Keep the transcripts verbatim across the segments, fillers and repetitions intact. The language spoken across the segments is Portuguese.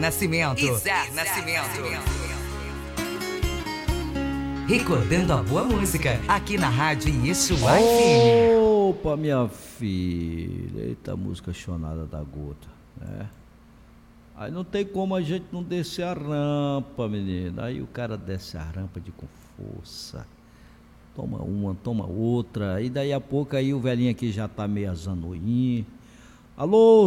Nascimento. Izar Nascimento. Recordando a boa música, aqui na Rádio Yeshua F M. Opa, minha filha. Eita, música chonada da gota, né? Aí não tem como a gente não descer a rampa, menina. Aí o cara desce a rampa de com força. Toma uma, toma outra. E daí a pouco aí o velhinho aqui já tá meio azanoinho. Alô,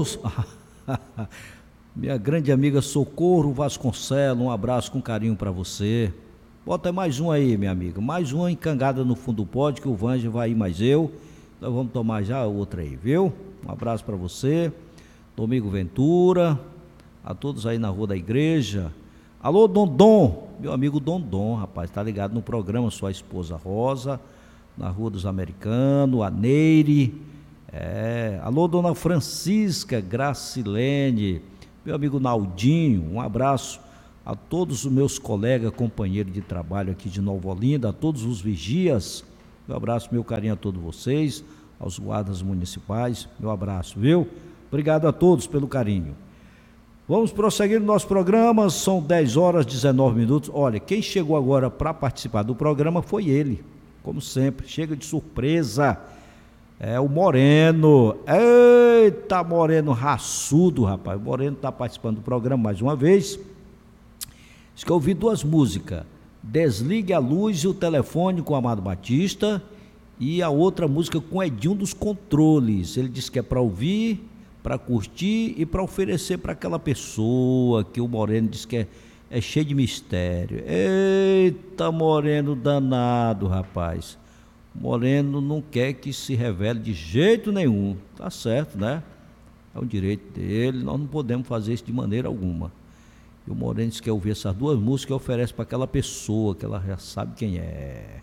minha grande amiga Socorro Vasconcelos, um abraço com carinho para você. Bota mais um aí, minha amiga. Mais uma encangada no fundo do pote, que o Vanja vai ir mais eu. Nós vamos tomar já outra aí, viu? Um abraço para você. Domingo Ventura. A todos aí na rua da igreja. Alô, Dondon. Meu amigo Dondon, rapaz. Tá ligado no programa Sua Esposa Rosa. Na Rua dos Americanos. A Neire. É. Alô, Dona Francisca Gracilene. Meu amigo Naldinho. Um abraço a todos os meus colegas, companheiros de trabalho aqui de Nova Olinda, a todos os vigias, meu abraço, meu carinho a todos vocês, aos guardas municipais, meu abraço, viu? Obrigado a todos pelo carinho. Vamos prosseguir no nosso programa, são dez horas e dezenove minutos. Olha, quem chegou agora para participar do programa foi ele, como sempre, chega de surpresa, é o Moreno. Eita, Moreno raçudo, rapaz, o Moreno está participando do programa mais uma vez. Diz que eu ouvi duas músicas, Desligue a Luz e o Telefone com Amado Batista e a outra música com Edinho dos Controles. Ele disse que é para ouvir, para curtir e para oferecer para aquela pessoa que o Moreno disse que é, é cheio de mistério. Eita, Moreno danado, rapaz. Moreno não quer que se revele de jeito nenhum. Tá certo, né? É um direito dele, nós não podemos fazer isso de maneira alguma. E o Moreno disse que quer ouvir essas duas músicas e oferece para aquela pessoa que ela já sabe quem é.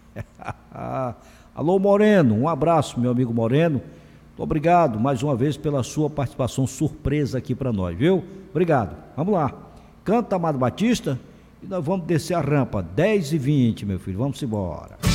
Alô, Moreno, um abraço, meu amigo Moreno. Muito obrigado mais uma vez pela sua participação surpresa aqui para nós, viu? Obrigado. Vamos lá. Canta Amado Batista e nós vamos descer a rampa. dez e vinte, meu filho. Vamos embora.